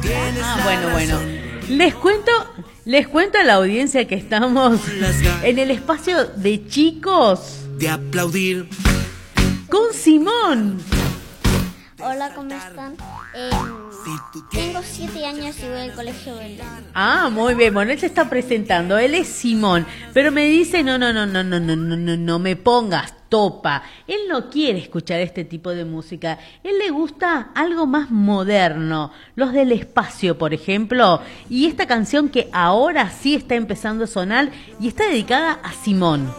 Bueno. Les cuento a la audiencia que estamos en el espacio de chicos de aplaudir con Simón. Hola, ¿cómo están? Tengo 7 años y voy al colegio Belén. Muy bien. Bueno, él se está presentando. Él es Simón, pero me dice no me pongas topa. Él no quiere escuchar este tipo de música. Él le gusta algo más moderno, los del espacio, por ejemplo, y esta canción que ahora sí está empezando a sonar y está dedicada a Simón.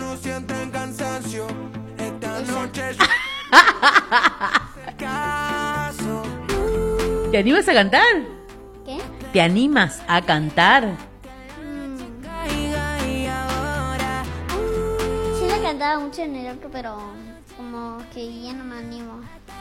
¿Te animas a cantar? ¿Qué? ¿Te animas a cantar? Sí la cantaba mucho en el otro, pero como que ya no me animo.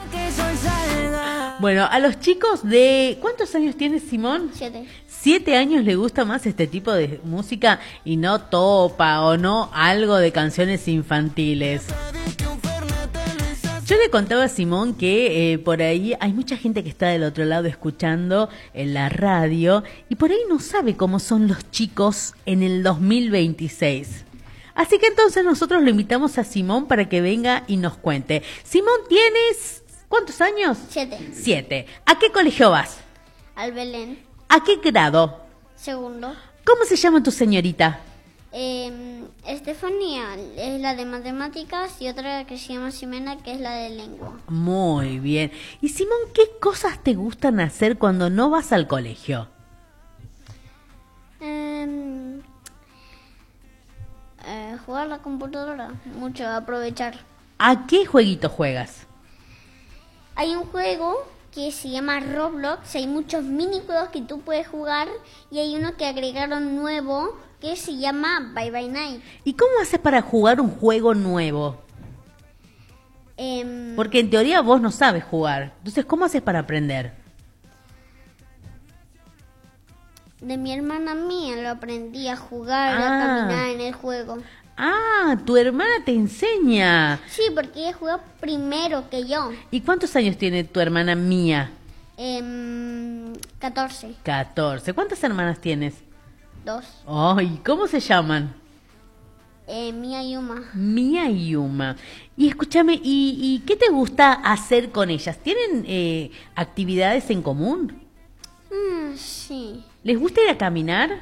Bueno, a los chicos de... ¿Cuántos años tienes, Simón? 7. 7 años le gusta más este tipo de música y no topa o no algo de canciones infantiles. Yo le contaba a Simón que por ahí hay mucha gente que está del otro lado escuchando en la radio y por ahí no sabe cómo son los chicos en el 2026. Así que entonces nosotros lo invitamos a Simón para que venga y nos cuente. Simón, ¿tienes cuántos años? 7. 7. ¿A qué colegio vas? Al Belén. ¿A qué grado? Segundo. ¿Cómo se llama tu señorita? Estefanía es la de matemáticas y otra que se llama Ximena, que es la de lengua. Muy bien. Y Simón, ¿qué cosas te gustan hacer cuando no vas al colegio? Jugar a la computadora, mucho, aprovechar. ¿A qué jueguito juegas? Hay un juego que se llama Roblox, hay muchos minijuegos que tú puedes jugar y hay uno que agregaron nuevo que se llama Bye Bye Night. ¿Y cómo haces para jugar un juego nuevo? Porque en teoría vos no sabes jugar. Entonces, ¿cómo haces para aprender? De mi hermana mía lo aprendí a jugar, a caminar en el juego. Tu hermana te enseña. Sí, porque ella jugó primero que yo. ¿Y cuántos años tiene tu hermana Mía? 14. 14. ¿Cuántas hermanas tienes? 2. Ay, ¿cómo se llaman? Mía y Uma. Mía y Uma. Y escúchame, ¿y qué te gusta hacer con ellas? ¿Tienen actividades en común? Sí. ¿Les gusta ir a caminar?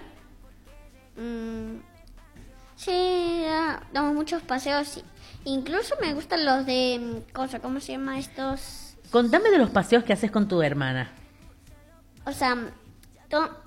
Sí, damos muchos paseos. Incluso me gustan los de... ¿Cómo se llama estos? Contame de los paseos que haces con tu hermana. O sea,